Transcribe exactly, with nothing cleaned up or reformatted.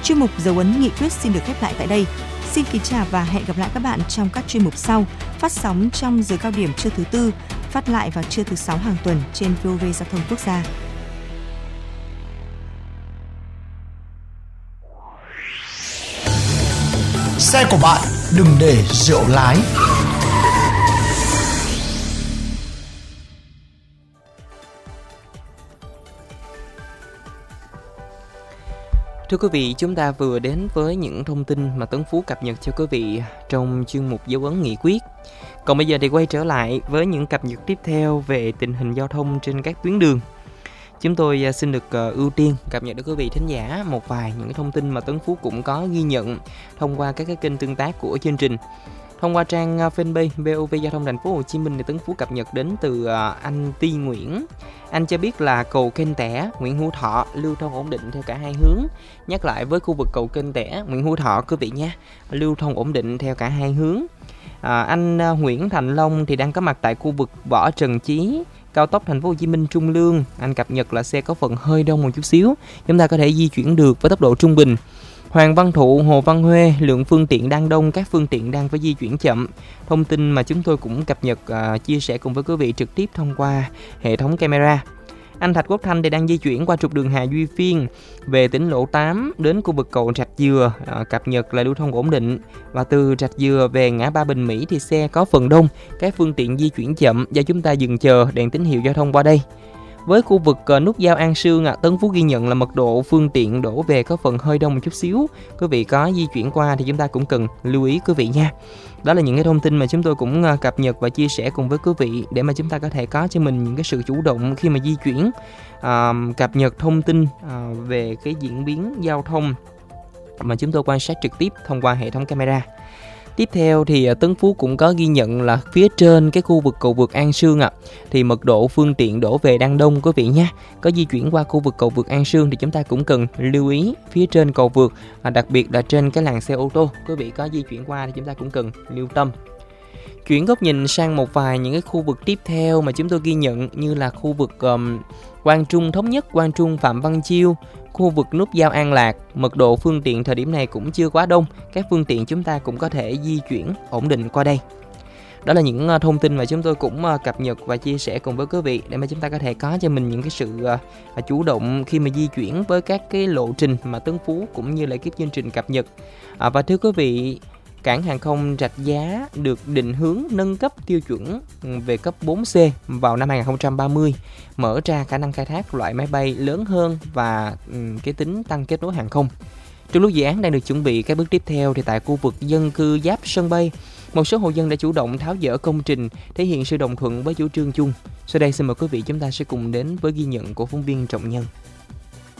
Chuyên mục Dấu ấn Nghị quyết xin được khép lại tại đây. Xin kính chào và hẹn gặp lại các bạn trong các chuyên mục sau, phát sóng trong giờ cao điểm trưa thứ tư, phát lại vào trưa thứ sáu hàng tuần trên vê o vê Giao thông Quốc gia. Xe của bạn đừng để rượu lái. Thưa quý vị, chúng ta vừa đến với những thông tin mà Tấn Phú cập nhật cho quý vị trong chuyên mục Dấu ấn Nghị quyết. Còn bây giờ thì quay trở lại với những cập nhật tiếp theo về tình hình giao thông trên các tuyến đường. Chúng tôi xin được ưu tiên cập nhật đến quý vị thính giả một vài những thông tin mà Tấn Phú cũng có ghi nhận thông qua các cái kênh tương tác của chương trình. Thông qua trang fanpage vê o vê Giao thông Thành phố Hồ Chí Minh thì Tấn Phú cập nhật đến từ anh Ti Nguyễn. Anh cho biết là cầu Kênh Tẻ, Nguyễn Hữu Thọ lưu thông ổn định theo cả hai hướng. Nhắc lại với khu vực cầu Kênh Tẻ, Nguyễn Hữu Thọ quý vị nha, lưu thông ổn định theo cả hai hướng. À, anh Nguyễn Thành Long thì đang có mặt tại khu vực Võ Trần Chí, cao tốc Thành phố Hồ Chí Minh Trung Lương. Anh cập nhật là xe có phần hơi đông một chút xíu, chúng ta có thể di chuyển được với tốc độ trung bình. Hoàng Văn Thụ, Hồ Văn Huê, lượng phương tiện đang đông, các phương tiện đang phải di chuyển chậm. Thông tin mà chúng tôi cũng cập nhật, uh, chia sẻ cùng với quý vị trực tiếp thông qua hệ thống camera. Anh Thạch Quốc Thanh thì đang di chuyển qua trục đường Hà Duy Phiên về tỉnh lộ tám đến khu vực cầu Rạch Dừa, uh, cập nhật là lưu thông ổn định. Và từ Rạch Dừa về ngã ba Bình Mỹ thì xe có phần đông, các phương tiện di chuyển chậm do chúng ta dừng chờ đèn tín hiệu giao thông qua đây. Với khu vực uh, nút giao An Sương, à, Tấn Phú ghi nhận là mật độ phương tiện đổ về có phần hơi đông một chút xíu. Quý vị có di chuyển qua thì chúng ta cũng cần lưu ý quý vị nha. Đó là những cái thông tin mà chúng tôi cũng uh, cập nhật và chia sẻ cùng với quý vị để mà chúng ta có thể có cho mình những cái sự chủ động khi mà di chuyển, uh, cập nhật thông tin uh, về cái diễn biến giao thông mà chúng tôi quan sát trực tiếp thông qua hệ thống camera. Tiếp theo thì Tấn Phú cũng có ghi nhận là phía trên cái khu vực cầu vượt An Sương ạ, à, thì mật độ phương tiện đổ về đang đông quý vị nha. Có di chuyển qua khu vực cầu vượt An Sương thì chúng ta cũng cần lưu ý phía trên cầu vượt, à, đặc biệt là trên cái làn xe ô tô. Quý vị có di chuyển qua thì chúng ta cũng cần lưu tâm. Chuyển góc nhìn sang một vài những cái khu vực tiếp theo mà chúng tôi ghi nhận, như là khu vực um, Quang Trung Thống Nhất, Quang Trung Phạm Văn Chiêu, khu vực nút giao An Lạc. Mật độ phương tiện thời điểm này cũng chưa quá đông, các phương tiện chúng ta cũng có thể di chuyển ổn định qua đây. Đó là những uh, thông tin mà chúng tôi cũng uh, cập nhật và chia sẻ cùng với quý vị để mà chúng ta có thể có cho mình những cái sự uh, chủ động khi mà di chuyển với các cái lộ trình mà Tấn Phú cũng như là ekip chương trình cập nhật. Uh, và thưa quý vị, Cảng hàng không Rạch Giá được định hướng nâng cấp tiêu chuẩn về cấp bốn C vào năm hai không ba mươi, mở ra khả năng khai thác loại máy bay lớn hơn và um, cái tính tăng kết nối hàng không. Trong lúc dự án đang được chuẩn bị các bước tiếp theo thì tại khu vực dân cư giáp sân bay, một số hộ dân đã chủ động tháo dỡ công trình, thể hiện sự đồng thuận với chủ trương chung. Sau đây xin mời quý vị chúng ta sẽ cùng đến với ghi nhận của phóng viên Trọng Nhân.